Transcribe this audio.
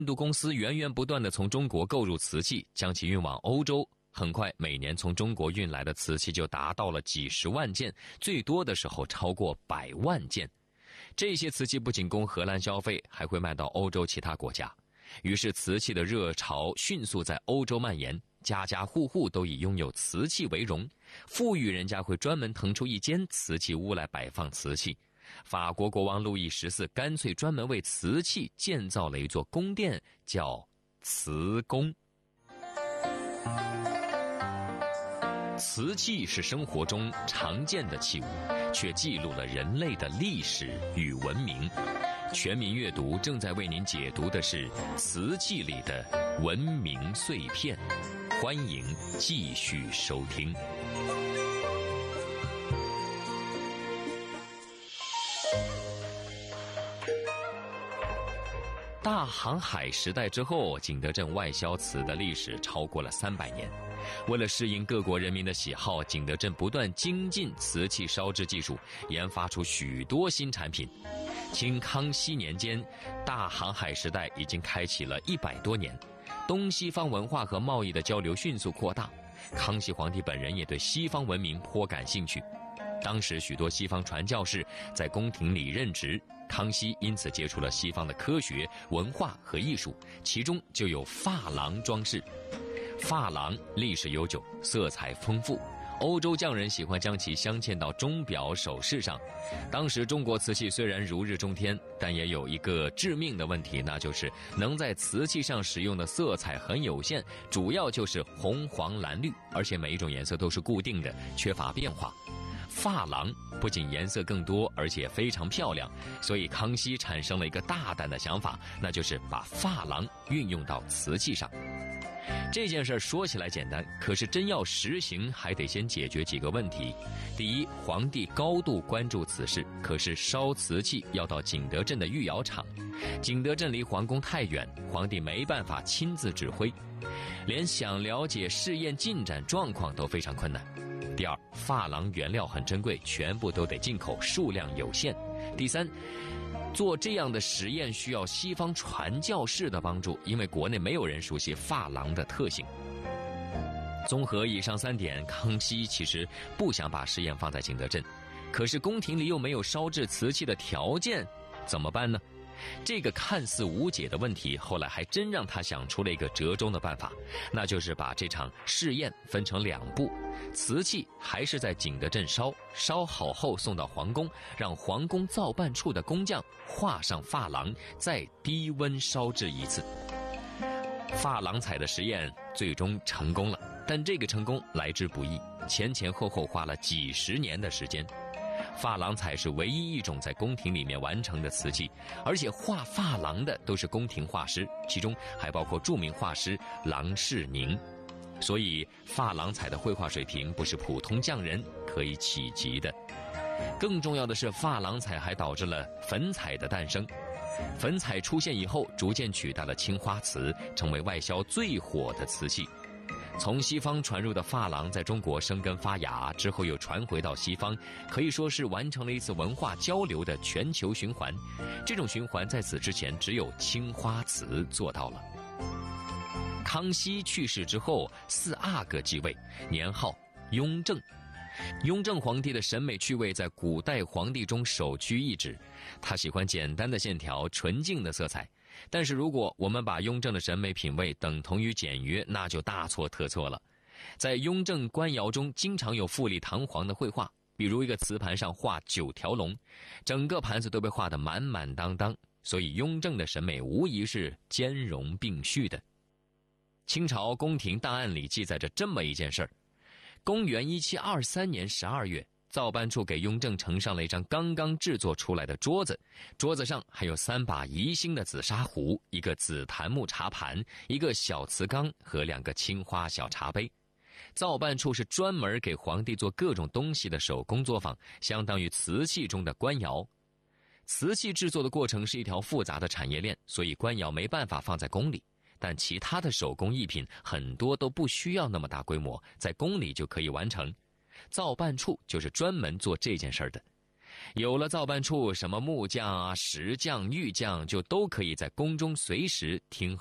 印度公司源源不断地从中国购入瓷器，将其运往欧洲。很快，每年从中国运来的瓷器就达到了几十万件，最多的时候超过100万件。这些瓷器不仅供荷兰消费，还会卖到欧洲其他国家。于是，瓷器的热潮迅速在欧洲蔓延，家家户户都以拥有瓷器为荣。富裕人家会专门腾出一间瓷器屋来摆放瓷器。法国国王路易14干脆专门为瓷器建造了一座宫殿，叫瓷宫。瓷器是生活中常见的器物，却记录了人类的历史与文明。全民阅读正在为您解读的是瓷器里的文明碎片，欢迎继续收听。大航海时代之后，景德镇外销瓷的历史超过了300年。为了适应各国人民的喜好，景德镇不断精进瓷器烧制技术，研发出许多新产品。清康熙年间，大航海时代已经开启了100多年，东西方文化和贸易的交流迅速扩大。康熙皇帝本人也对西方文明颇感兴趣。当时许多西方传教士在宫廷里任职，康熙因此接触了西方的科学、文化和艺术，其中就有珐琅装饰。珐琅历史悠久，色彩丰富，欧洲匠人喜欢将其镶嵌到钟表、首饰上。当时中国瓷器虽然如日中天，但也有一个致命的问题，那就是能在瓷器上使用的色彩很有限，主要就是红、黄、蓝、绿，而且每一种颜色都是固定的，缺乏变化。珐琅不仅颜色更多，而且非常漂亮，所以康熙产生了一个大胆的想法，那就是把珐琅运用到瓷器上。这件事说起来简单，可是真要实行，还得先解决几个问题。第一，皇帝高度关注此事，可是烧瓷器要到景德镇的御窑厂，景德镇离皇宫太远，皇帝没办法亲自指挥，连想了解试验进展状况都非常困难。第二，珐琅原料很珍贵，全部都得进口，数量有限。第三，做这样的实验需要西方传教士的帮助，因为国内没有人熟悉珐琅的特性。综合以上3点，康熙其实不想把实验放在景德镇，可是宫廷里又没有烧制瓷器的条件，怎么办呢？这个看似无解的问题，后来还真让他想出了一个折中的办法，那就是把这场试验分成2步，瓷器还是在景德镇烧，烧好后送到皇宫，让皇宫造办处的工匠画上珐琅，再低温烧制一次。珐琅彩的实验最终成功了，但这个成功来之不易，前后花了几十年的时间。珐琅彩是唯一一种在宫廷里面完成的瓷器，而且画珐琅的都是宫廷画师，其中还包括著名画师郎世宁。所以珐琅彩的绘画水平不是普通匠人可以企及的。更重要的是，珐琅彩还导致了粉彩的诞生。粉彩出现以后，逐渐取代了青花瓷，成为外销最火的瓷器。从西方传入的珐琅在中国生根发芽，之后又传回到西方，可以说是完成了一次文化交流的全球循环。这种循环在此之前只有青花瓷做到了。康熙去世之后，4阿哥继位，年号雍正。雍正皇帝的审美趣味在古代皇帝中首屈一指，他喜欢简单的线条、纯净的色彩。但是如果我们把雍正的审美品味等同于简约，那就大错特错了。在雍正官窑中经常有富丽堂皇的绘画，比如一个瓷盘上画9条龙，整个盘子都被画得满满当当，所以雍正的审美无疑是兼容并蓄的。清朝宫廷档案里记载着这么一件事儿：公元1723年12月，造办处给雍正呈上了一张刚刚制作出来的桌子，桌子上还有3把宜兴的紫砂壶，一个紫檀木茶盘，一个小瓷缸和2个青花小茶杯。造办处是专门给皇帝做各种东西的手工作坊，相当于瓷器中的官窑。瓷器制作的过程是一条复杂的产业链，所以官窑没办法放在宫里。但其他的手工艺品很多都不需要那么大规模，在宫里就可以完成。造办处就是专门做这件事的。 有了造办处，什么木匠啊、石匠、玉匠就都可以在宫中随时听